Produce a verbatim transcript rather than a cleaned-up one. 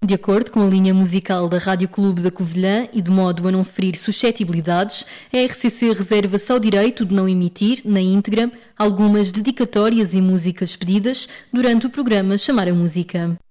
De acordo com a linha musical da Rádio Clube da Covilhã e de modo a não ferir suscetibilidades, a R C C reserva-se ao direito de não emitir, na íntegra, algumas dedicatórias e músicas pedidas durante o programa Chamar a Música.